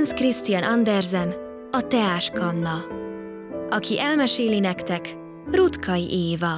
Hans Christian Andersen, a teáskanna. Aki elmeséli nektek, Ruttkai Éva.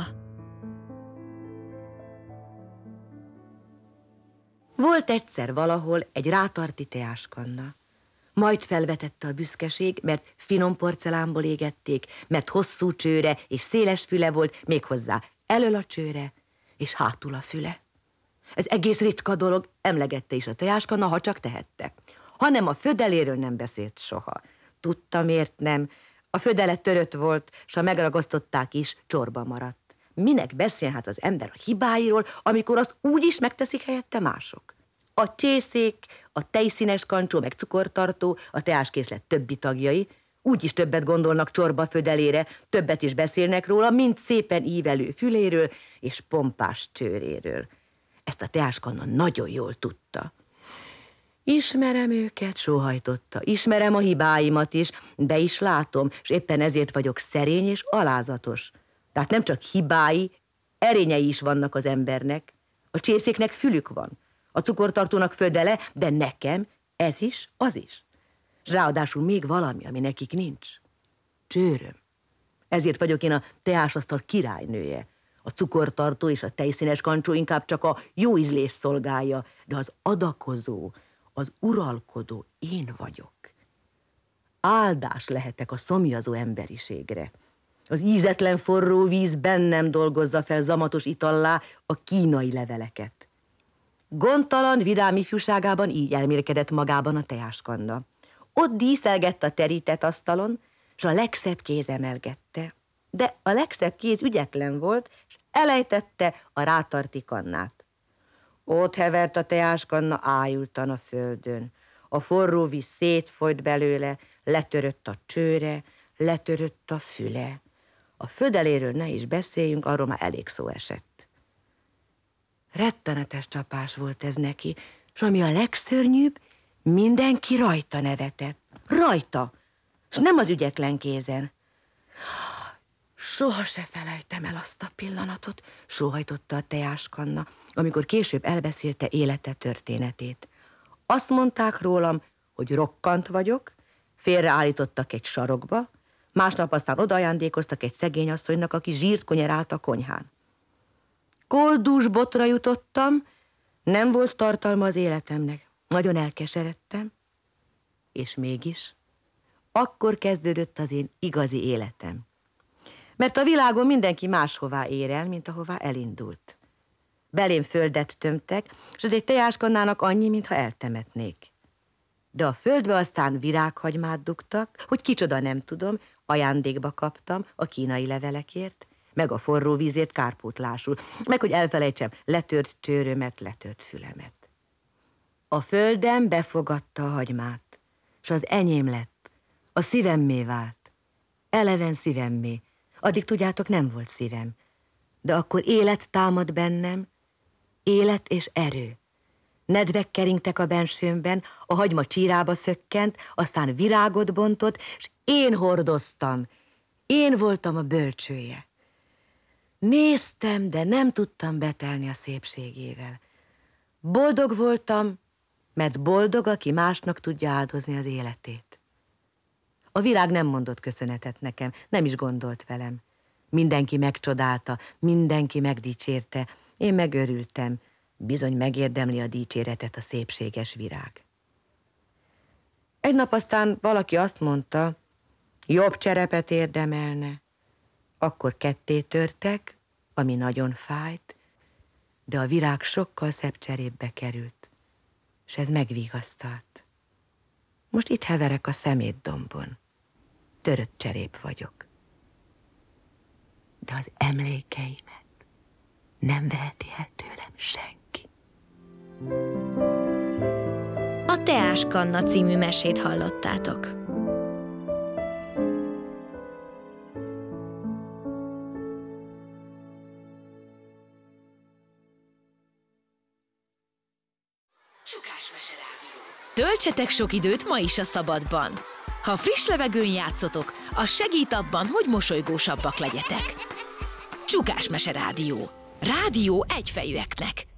Volt egyszer valahol egy rátarti teáskanna. Majd felvetette a büszkeség, mert finom porcelánból égették, mert hosszú csőre és széles füle volt, méghozzá elől a csőre és hátul a füle. Ez egész ritka dolog, emlegette is a teáskanna, ha csak tehette. Hanem a födeléről nem beszélt soha. Tudta, miért nem. A födele törött volt, s ha megragasztották is, csorba maradt. Minek beszél hát az ember a hibáiról, amikor azt úgy is megteszik helyette mások? A csészék, a tejszínes kancsó, meg cukortartó, a teáskészlet többi tagjai úgyis többet gondolnak csorba födelére, többet is beszélnek róla, mint szépen ívelő füléről és pompás csőréről. Ezt a teáskanna nagyon jól tudta. Ismerem őket, sóhajtotta, ismerem a hibáimat is, be is látom, és éppen ezért vagyok szerény és alázatos. Tehát nem csak hibái, erényei is vannak az embernek. A csészéknek fülük van, a cukortartónak födele, de nekem ez is, az is. És ráadásul még valami, ami nekik nincs. Csőröm. Ezért vagyok én a teásasztal királynője. A cukortartó és a tejszínes kancsó inkább csak a jó ízlés szolgálja, de az adakozó, az uralkodó én vagyok. Áldás lehetek a szomjazó emberiségre. Az ízetlen forró víz bennem dolgozza fel zamatos itallá a kínai leveleket. Gondtalan, vidám ifjúságában így elmélkedett magában a teáskanna. Ott díszelgett a terített asztalon, s a legszebb kéz emelgette. De a legszebb kéz ügyetlen volt, és elejtette a rátarti kannát. Ott hevert a teáskanna ájultan a földön. A forró víz szétfolyt belőle, letörött a csőre, letörött a füle. A födeléről ne is beszéljünk, arról már elég szó esett. Rettenetes csapás volt ez neki, s ami a legszörnyűbb, mindenki rajta nevetett. Rajta! S nem az ügyetlen kézen. Soha se felejtem el azt a pillanatot, sóhajtotta a teáskanna, amikor később elbeszélte élete történetét. Azt mondták rólam, hogy rokkant vagyok, félreállítottak egy sarokba, másnap aztán odaajándékoztak egy szegény asszonynak, aki zsírt konyerált a konyhán. Koldús botra jutottam, nem volt tartalma az életemnek. Nagyon elkeseredtem, és mégis akkor kezdődött az én igazi életem. Mert a világon mindenki máshová ér el, mint ahová elindult. Belém földet tömtek, és az egy teáskannának annyi, mintha eltemetnék. De a földbe aztán virághagymát dugtak, hogy kicsoda nem tudom, ajándékba kaptam a kínai levelekért, meg a forró vízért kárpótlásul, meg hogy elfelejtsem letört csőrömet, letört fülemet. A földem befogadta a hagymát, s az enyém lett, a szívemmé vált, eleven szívemmé. Addig tudjátok, nem volt szívem, de akkor élet támad bennem, élet és erő. Nedvek keringtek a bensőmben, a hagyma csírába szökkent, aztán virágot bontott, és én hordoztam. Én voltam a bölcsője. Néztem, de nem tudtam betelni a szépségével. Boldog voltam, mert boldog, aki másnak tudja áldozni az életét. A virág nem mondott köszönetet nekem, nem is gondolt velem. Mindenki megcsodálta, mindenki megdicsérte, én megörültem. Bizony megérdemli a dicséretet a szépséges virág. Egy nap aztán valaki azt mondta, jobb cserepet érdemelne. Akkor ketté törtek, ami nagyon fájt, de a virág sokkal szebb cserépbe került, és ez megvigasztalt. Most itt heverek a szemétdombon. Törött cserép vagyok. De az emlékeimet nem veheti el tőlem senki. A Teáskanna című mesét hallottátok. Töltsetek sok időt ma is a szabadban. Ha friss levegőn játszotok, az segít abban, hogy mosolygósabbak legyetek. Csukásmese Rádió. Rádió egyfejűeknek.